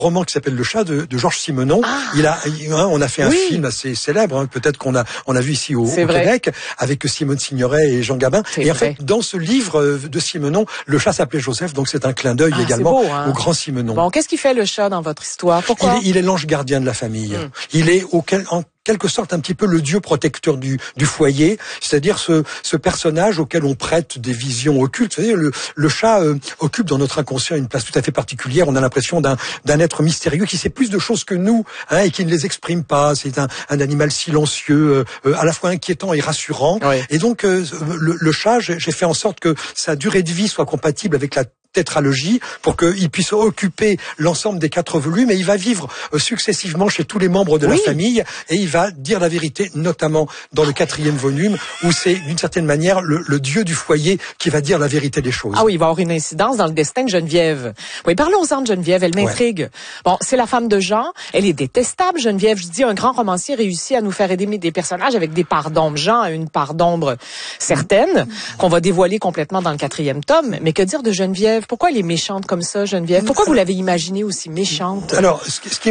roman qui s'appelle Le Chat de Georges Simenon. On a fait un film assez célèbre, hein, peut-être qu'on a vu ici au Québec, avec Simone Signoret et Jean Gabin. Et en fait, dans ce livre de Simenon, le chat s'appelait Joseph, donc c'est un clin d'œil également au grand Simenon. Bon, qu'est-ce qui fait le chat dans votre histoire? Pourquoi? Il est l'ange gardien de la famille. Il est en quelque sorte un petit peu le dieu protecteur du foyer, c'est-à-dire ce personnage auquel on prête des visions occultes. Vous savez, le chat occupe dans notre inconscient une place tout à fait particulière. On a l'impression d'un être mystérieux qui sait plus de choses que nous, hein, et qui ne les exprime pas. C'est un animal silencieux, à la fois inquiétant et rassurant. Et donc le chat, j'ai fait en sorte que sa durée de vie soit compatible avec la tétralogie pour qu'il puisse occuper l'ensemble des 4 volumes, et il va vivre successivement chez tous les membres de la famille, et il va dire la vérité, notamment dans le 4e volume, où c'est d'une certaine manière le dieu du foyer qui va dire la vérité des choses. Ah oui, il va avoir une incidence dans le destin de Geneviève. Oui, parlons-en de Geneviève, elle m'intrigue. Bon, c'est la femme de Jean, elle est détestable, Geneviève. Je dis, un grand romancier réussit à nous faire aimer des personnages avec des parts d'ombre. Jean a une part d'ombre certaine, qu'on va dévoiler complètement dans le 4e tome, mais que dire de Geneviève? Pourquoi elle est méchante comme ça, Geneviève? Pourquoi vous l'avez imaginée aussi méchante? Alors,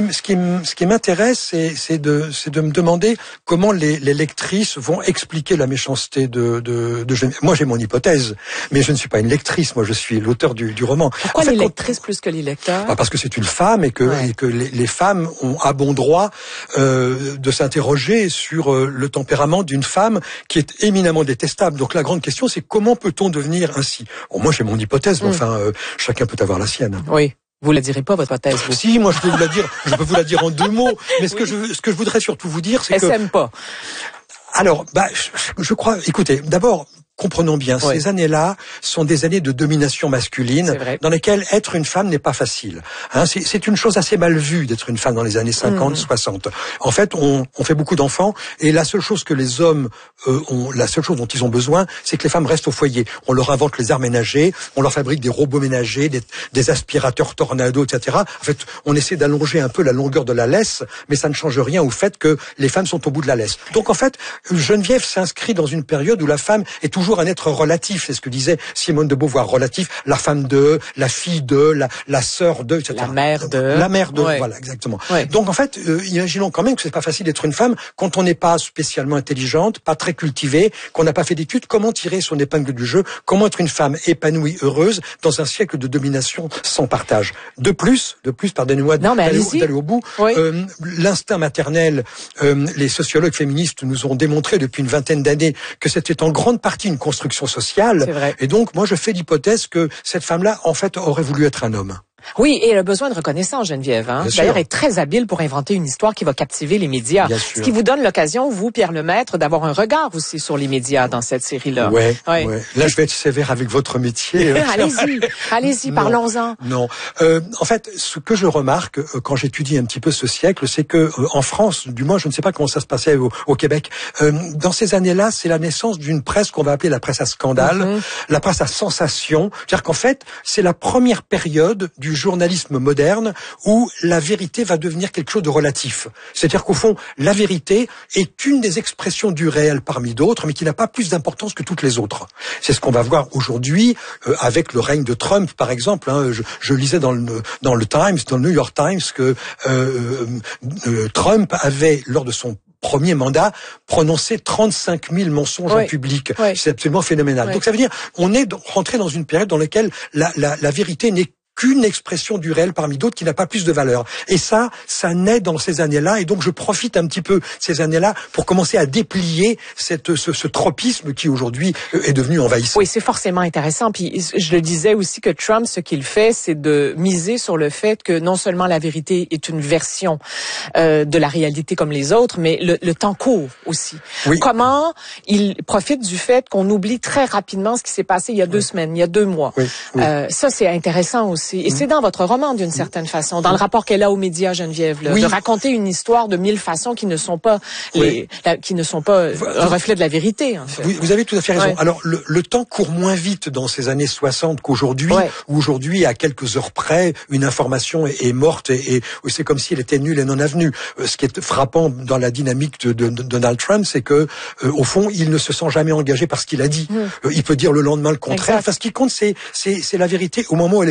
ce qui m'intéresse, c'est de me demander comment les lectrices vont expliquer la méchanceté de Geneviève. Moi, j'ai mon hypothèse, mais je ne suis pas une lectrice. Moi, je suis l'auteur du roman. Pourquoi les lectrices plus que les lecteurs? Parce que c'est une femme et que les femmes ont à bon droit de s'interroger sur le tempérament d'une femme qui est éminemment détestable. Donc la grande question, c'est comment peut-on devenir ainsi? Bon, moi, j'ai mon hypothèse, mais enfin, chacun peut avoir la sienne. Oui. Vous la direz pas, votre hypothèse, vous? Si, moi, je peux vous la dire en 2 mots. Mais ce que je voudrais surtout vous dire, c'est que... Elle s'aime pas. Alors, je crois, écoutez, d'abord, comprenons bien, ces années-là sont des années de domination masculine dans lesquelles être une femme n'est pas facile. Hein, c'est une chose assez mal vue d'être une femme dans les années 50, 60. En fait, on fait beaucoup d'enfants et la seule chose que les hommes la seule chose dont ils ont besoin, c'est que les femmes restent au foyer. On leur invente les arts ménagers, on leur fabrique des robots ménagers, des aspirateurs tornado, etc. En fait, on essaie d'allonger un peu la longueur de la laisse, mais ça ne change rien au fait que les femmes sont au bout de la laisse. Donc en fait, Geneviève s'inscrit dans une période où la femme est toujours un être relatif. C'est ce que disait Simone de Beauvoir, relatif, la femme de, la fille de, la sœur de, etc. La mère de. La mère de, voilà, exactement. Donc en fait, imaginons quand même que c'est pas facile d'être une femme quand on n'est pas spécialement intelligente, pas très cultivée, qu'on n'a pas fait d'études. Comment tirer son épingle du jeu? Comment être une femme épanouie, heureuse, dans un siècle de domination sans partage? De plus, pardonnez-moi d'aller au bout, l'instinct maternel, les sociologues féministes nous ont démontré depuis une vingtaine d'années que c'était en grande partie une construction sociale. Et donc, moi, je fais l'hypothèse que cette femme-là, en fait, aurait voulu être un homme. Oui, et elle a besoin de reconnaissance, Geneviève. Hein? D'ailleurs, elle est très habile pour inventer une histoire qui va captiver les médias. Ce qui vous donne l'occasion, vous, Pierre Lemaître, d'avoir un regard aussi sur les médias dans cette série-là. Ouais. Là, je vais être sévère avec votre métier. Allez-y, parlons-en. Non. En fait, ce que je remarque quand j'étudie un petit peu ce siècle, c'est que en France, du moins, je ne sais pas comment ça se passait au Québec, dans ces années-là, c'est la naissance d'une presse qu'on va appeler la presse à scandale, la presse à sensation. C'est-à-dire qu'en fait, c'est la première période du journalisme moderne où la vérité va devenir quelque chose de relatif. C'est-à-dire qu'au fond, la vérité est une des expressions du réel parmi d'autres, mais qui n'a pas plus d'importance que toutes les autres. C'est ce qu'on va voir aujourd'hui avec le règne de Trump, par exemple. Hein. Je lisais dans le Times, dans le New York Times, que Trump avait, lors de son premier mandat, prononcé 35 000 mensonges en public. C'est absolument phénoménal. Donc ça veut dire, on est rentré dans une période dans laquelle la vérité n'est qu'une expression du réel parmi d'autres qui n'a pas plus de valeur. Et ça naît dans ces années-là, et donc je profite un petit peu ces années-là pour commencer à déplier ce tropisme qui aujourd'hui est devenu envahissant. Oui, c'est forcément intéressant. Puis je le disais aussi que Trump, ce qu'il fait, c'est de miser sur le fait que non seulement la vérité est une version de la réalité comme les autres, mais le temps court aussi. Comment il profite du fait qu'on oublie très rapidement ce qui s'est passé il y a 2 semaines, il y a 2 mois. Ça, c'est intéressant aussi. Et c'est dans votre roman, d'une certaine façon, dans le rapport qu'elle a aux médias, Geneviève, de raconter une histoire de 1000 façons qui ne sont pas un reflet de la vérité. En fait. Vous avez tout à fait raison. Alors, le temps court moins vite dans ces années 60 qu'aujourd'hui, où aujourd'hui, à quelques heures près, une information est morte et c'est comme si elle était nulle et non avenue. Ce qui est frappant dans la dynamique de Donald Trump, c'est que, au fond, il ne se sent jamais engagé par ce qu'il a dit. Il peut dire le lendemain le contraire. Enfin, ce qui compte, c'est la vérité au moment où elle est proférée.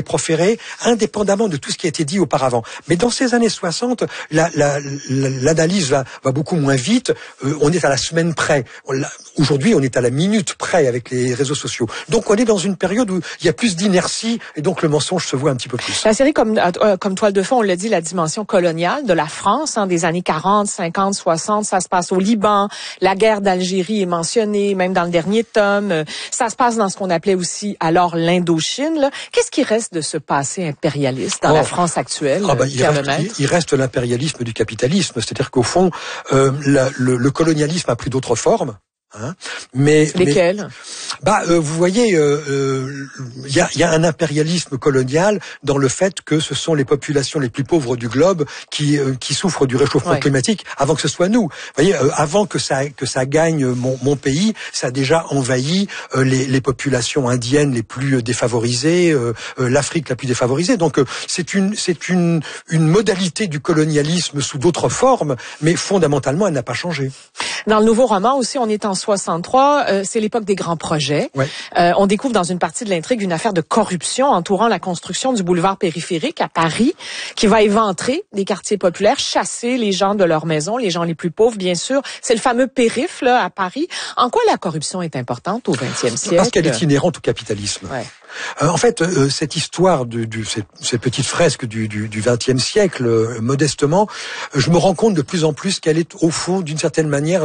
démarrer indépendamment de tout ce qui a été dit auparavant. Mais dans ces années 60, l'analyse va beaucoup moins vite. On est à la semaine près. Aujourd'hui, on est à la minute près avec les réseaux sociaux. Donc, on est dans une période où il y a plus d'inertie et donc le mensonge se voit un petit peu plus. La série comme toile de fond, on l'a dit, la dimension coloniale de la France, des années 40, 50, 60, ça se passe au Liban. La guerre d'Algérie est mentionnée, même dans le dernier tome. Ça se passe dans ce qu'on appelait aussi alors l'Indochine. Qu'est-ce qui reste de ce passé impérialiste dans la France actuelle, il reste l'impérialisme du capitalisme. C'est-à-dire qu'au fond, le colonialisme a pris d'autres formes. Lesquels? Vous voyez, il y a un impérialisme colonial dans le fait que ce sont les populations les plus pauvres du globe qui souffrent du réchauffement climatique avant que ce soit nous. Vous voyez, avant que ça gagne mon pays, ça a déjà envahi les populations indiennes les plus défavorisées, l'Afrique la plus défavorisée. Donc c'est une modalité du colonialisme sous d'autres formes, mais fondamentalement elle n'a pas changé. Dans le nouveau roman aussi, on est en 63, c'est l'époque des grands projets. Ouais. On découvre dans une partie de l'intrigue une affaire de corruption entourant la construction du boulevard périphérique à Paris, qui va éventrer des quartiers populaires, chasser les gens de leur maison, les gens les plus pauvres, bien sûr. C'est le fameux périph' là, à Paris. En quoi la corruption est importante au XXe siècle? Parce qu'elle est inhérente au capitalisme. Ouais. En fait, cette histoire cette petite fresque du XXe siècle, modestement, je me rends compte de plus en plus qu'elle est au fond, d'une certaine manière,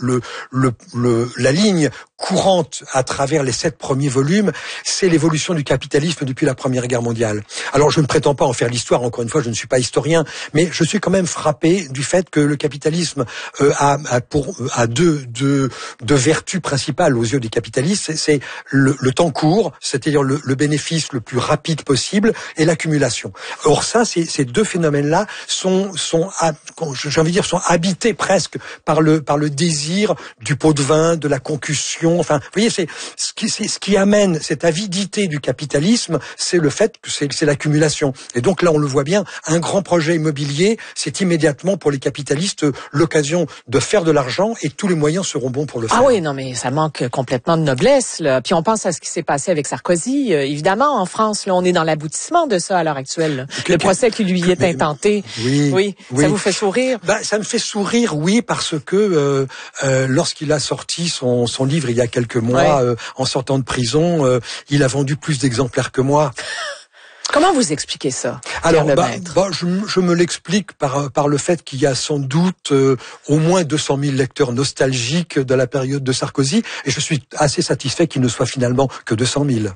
la ligne courante à travers les 7 premiers volumes, c'est l'évolution du capitalisme depuis la Première Guerre mondiale. Alors, je ne prétends pas en faire l'histoire, encore une fois, je ne suis pas historien, mais je suis quand même frappé du fait que le capitalisme a deux vertus principales aux yeux des capitalistes, c'est le temps court, c'est-à-dire le bénéfice le plus rapide possible et l'accumulation. Or ça, ces deux phénomènes-là sont habités presque par le désir du pot de vin, de la concussion. Enfin, vous voyez, c'est ce qui amène cette avidité du capitalisme, c'est le fait que c'est l'accumulation. Et donc là, on le voit bien, un grand projet immobilier, c'est immédiatement pour les capitalistes l'occasion de faire de l'argent et tous les moyens seront bons pour le faire. Ah oui, non, mais ça manque complètement de noblesse, là. Puis on pense à ce qui s'est passé avec Sarkozy. Évidemment, en France, là, on est dans l'aboutissement de ça à l'heure actuelle. Le procès qui lui est intenté. Oui. Ça vous fait sourire? Ça me fait sourire, oui, parce que lorsqu'il a sorti son livre il y a quelques mois, en sortant de prison, il a vendu plus d'exemplaires que moi. Comment vous expliquez ça? Alors, je me l'explique par le fait qu'il y a sans doute au moins 200 000 lecteurs nostalgiques de la période de Sarkozy, et je suis assez satisfait qu'il ne soit finalement que 200 000.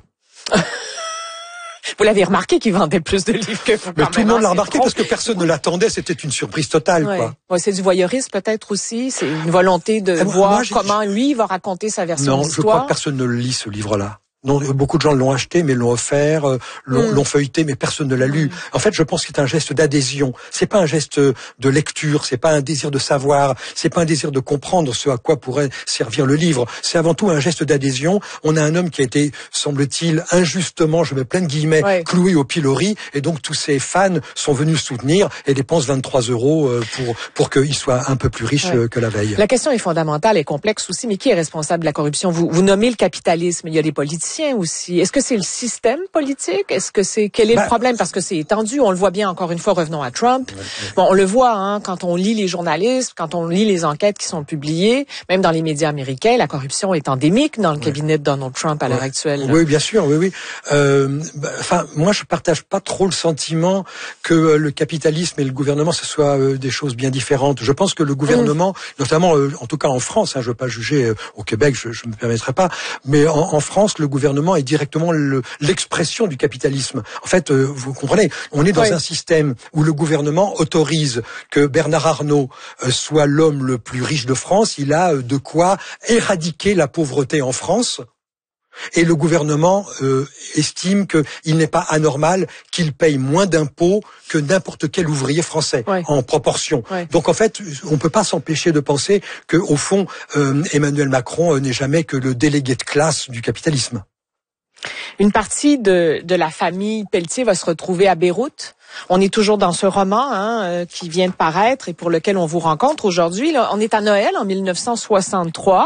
Vous l'avez remarqué qu'il vendait plus de livres que vous. Mais tout le monde l'a remarqué parce que personne ne l'attendait. C'était une surprise totale, quoi. Ouais, c'est du voyeurisme peut-être aussi. C'est une volonté de voir comment lui va raconter sa version de l'histoire. Non, je crois que personne ne le lit, ce livre-là. Non, beaucoup de gens l'ont acheté, mais l'ont offert, l'ont feuilleté, mais personne ne l'a lu. En fait, je pense que c'est un geste d'adhésion. C'est pas un geste de lecture, c'est pas un désir de savoir, c'est pas un désir de comprendre ce à quoi pourrait servir le livre. C'est avant tout un geste d'adhésion. On a un homme qui a été, semble-t-il, injustement, je mets plein de guillemets, cloué au pilori, et donc tous ses fans sont venus le soutenir et dépensent 23 € pour qu'il soit un peu plus riche que la veille. La question est fondamentale et complexe aussi, mais qui est responsable de la corruption? Vous nommez le capitalisme, il y a des politiciens aussi. Est-ce que c'est le système politique? Quel est le problème? Parce que c'est étendu. On le voit bien, encore une fois, revenons à Trump. Bon, on le voit, quand on lit les journalistes, quand on lit les enquêtes qui sont publiées, même dans les médias américains, la corruption est endémique dans le cabinet de Donald Trump à l'heure actuelle. Oui, bien sûr, oui. Moi, je partage pas trop le sentiment que le capitalisme et le gouvernement, ce soit des choses bien différentes. Je pense que le gouvernement, notamment, en tout cas en France, je veux pas juger au Québec, je me permettrai pas, mais en France, le gouvernement est directement l'expression du capitalisme. En fait, vous comprenez, on est dans un système où le gouvernement autorise que Bernard Arnault soit l'homme le plus riche de France. Il a de quoi éradiquer la pauvreté en France. Et le gouvernement estime qu'il n'est pas anormal qu'il paye moins d'impôts que n'importe quel ouvrier français, en proportion. Donc en fait, on peut pas s'empêcher de penser que, au fond, Emmanuel Macron n'est jamais que le délégué de classe du capitalisme. Une partie de la famille Pelletier va se retrouver à Beyrouth. On est toujours dans ce roman qui vient de paraître et pour lequel on vous rencontre aujourd'hui. Là, on est à Noël en 1963.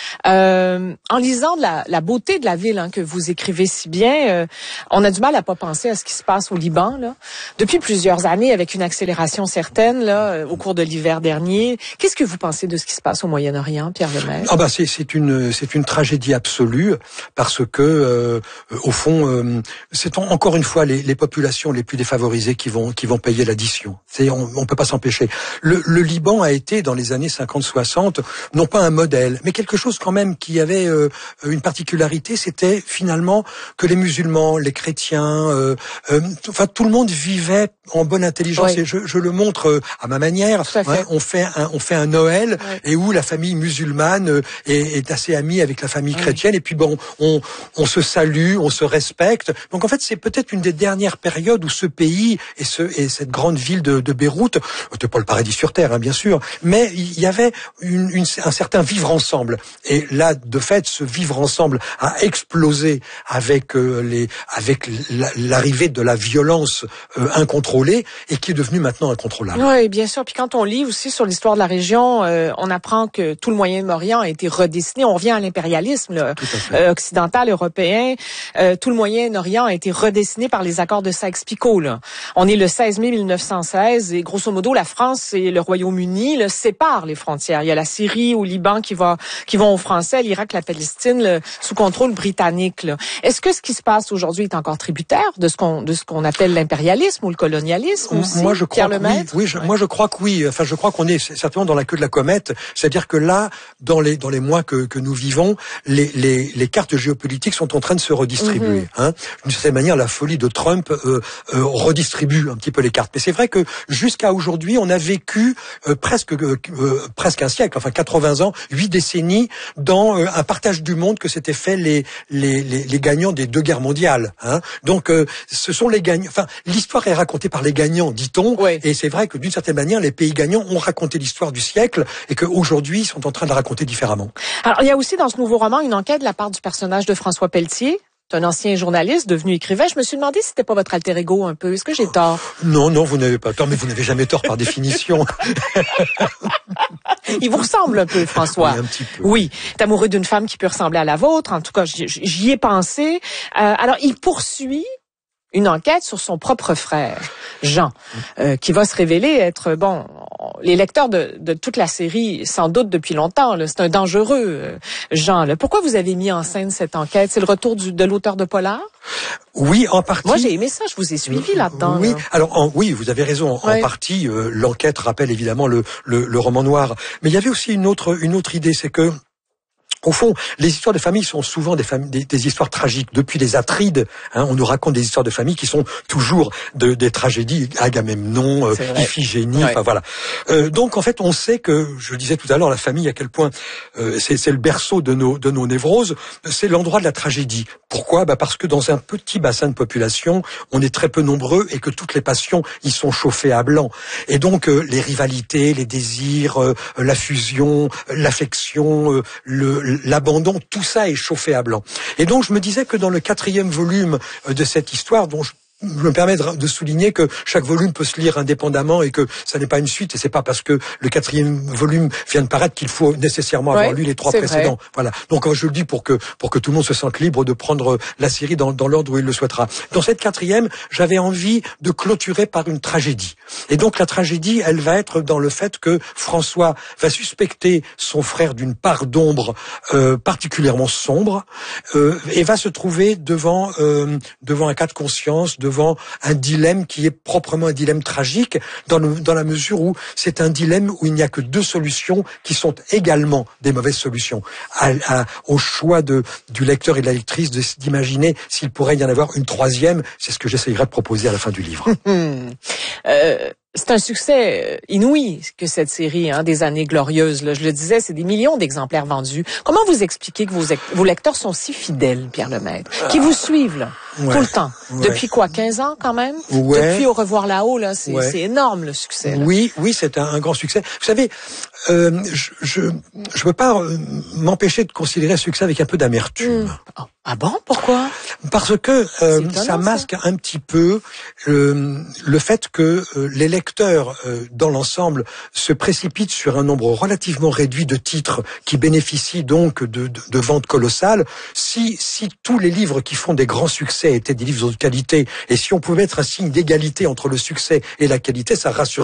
En lisant de la beauté de la ville que vous écrivez si bien, on a du mal à pas penser à ce qui se passe au Liban là. Depuis plusieurs années, avec une accélération certaine là, au cours de l'hiver dernier. Qu'est-ce que vous pensez de ce qui se passe au Moyen-Orient, Pierre Lemaitre? Ah bah c'est une tragédie absolue parce que au fond c'est encore une fois les populations les plus défavorisées qui vont payer l'addition. On peut pas s'empêcher. Le Liban a été dans les années 50-60 non pas un modèle, mais quelque chose quand même qui avait une particularité, c'était finalement que les musulmans, les chrétiens, enfin tout le monde vivait en bonne intelligence. Oui. Et je le montre à ma manière. On fait un Noël et où la famille musulmane est assez amie avec la famille chrétienne et puis bon on se salue, on se respecte. Donc en fait c'est peut-être une des dernières périodes où ce pays et cette grande ville de Beyrouth, c'était pas le paradis sur terre bien sûr, mais il y avait un certain vivre ensemble. Et là de fait ce vivre ensemble a explosé avec l'arrivée de la violence incontrôlée et qui est devenue maintenant incontrôlable. Oui, bien sûr. Puis quand on lit aussi sur l'histoire de la région, on apprend que tout le Moyen-Orient a été redessiné. On revient à l'impérialisme occidental, européen. Tout le Moyen-Orient a été redessiné par les accords de Sykes-Picot. On est le 16 mai 1916 et grosso modo la France et le Royaume-Uni séparent les frontières. Il y a la Syrie ou Liban qui vont aux Français, l'Irak, la Palestine sous contrôle britannique. Est-ce que ce qui se passe aujourd'hui est encore tributaire de ce qu'on appelle l'impérialisme ou le colonialisme aussi, moi je crois Pierre Lemaitre? Moi je crois que oui. Enfin je crois qu'on est certainement dans la queue de la comète. C'est-à-dire que là, dans les mois que nous vivons, les cartes géopolitiques sont en train de se redistribuer. D'une certaine manière, la folie de Trump redistribue un petit peu les cartes. Mais c'est vrai que jusqu'à aujourd'hui, on a vécu presque un siècle, enfin 80 ans, 8 décennies dans un partage du monde que s'étaient fait les gagnants des 2 guerres mondiales. Donc ce sont les gagnants. Enfin, l'histoire est racontée par les gagnants, dit-on. Oui. Et c'est vrai que d'une certaine manière, les pays gagnants ont raconté l'histoire du siècle et qu'aujourd'hui, ils sont en train de la raconter différemment. Alors, il y a aussi dans ce nouveau roman une enquête de la part du personnage de François Pelletier. C'est un ancien journaliste devenu écrivain. Je me suis demandé si c'était pas votre alter ego un peu. Est-ce que j'ai tort? Non, vous n'avez pas tort, mais vous n'avez jamais tort par définition. Il vous ressemble un peu, François. Oui, un petit peu. Oui, t'es amoureux d'une femme qui peut ressembler à la vôtre. En tout cas, j'y ai pensé. Alors, il poursuit une enquête sur son propre frère, Jean, qui va se révéler être, les lecteurs de toute la série s'en doutent depuis longtemps, c'est un dangereux Jean. Pourquoi vous avez mis en scène cette enquête? C'est le retour de l'auteur de polar? Oui, en partie. Moi, j'ai aimé ça, je vous ai suivi là-dedans. Oui, là. alors oui, vous avez raison. En partie, l'enquête rappelle évidemment le roman noir. Mais il y avait aussi une autre idée, c'est que au fond, les histoires de famille sont souvent des histoires tragiques. Depuis les Atrides, on nous raconte des histoires de famille qui sont toujours des tragédies. Agamemnon, Iphigénie, enfin voilà. Donc en fait, on sait que, je disais tout à l'heure, la famille à quel point c'est le berceau de nos névroses. C'est l'endroit de la tragédie. Pourquoi? Parce que dans un petit bassin de population, on est très peu nombreux et que toutes les passions y sont chauffées à blanc. Et donc les rivalités, les désirs, la fusion, l'affection, l'abandon, tout ça est chauffé à blanc. Et donc je me disais que dans le 4e volume de cette histoire, dont je me permets de souligner que chaque volume peut se lire indépendamment et que ça n'est pas une suite et c'est pas parce que le 4e volume vient de paraître qu'il faut nécessairement avoir lu les 3 précédents. Vrai. Voilà. Donc je le dis pour que tout le monde se sente libre de prendre la série dans l'ordre où il le souhaitera. Dans cette 4e, j'avais envie de clôturer par une tragédie. Et donc la tragédie, elle va être dans le fait que François va suspecter son frère d'une part d'ombre particulièrement sombre et va se trouver devant un cas de conscience, devant un dilemme qui est proprement un dilemme tragique dans la mesure où c'est un dilemme où il n'y a que 2 solutions qui sont également des mauvaises solutions. Au choix du lecteur et de la lectrice d'imaginer s'il pourrait y en avoir une 3e, c'est ce que j'essayerai de proposer à la fin du livre. C'est un succès inouï que cette série des années glorieuses. Là. Je le disais, c'est des millions d'exemplaires vendus. Comment vous expliquez que vos lecteurs sont si fidèles, Pierre Lemaitre, qui vous suivent là? Tout le temps. Depuis quoi, 15 ans quand même? Depuis Au revoir là-haut, là, c'est énorme le succès. Là. Oui, c'est un grand succès. Vous savez, je peux pas m'empêcher de considérer ce succès avec un peu d'amertume. Ah bon? Pourquoi? Parce que ça masque un petit peu le fait que les lecteurs, dans l'ensemble, se précipitent sur un nombre relativement réduit de titres qui bénéficient donc de ventes colossales. Si tous les livres qui font des grands succès étaient des livres de qualité, et si on pouvait mettre un signe d'égalité entre le succès et la qualité, ça rassurerait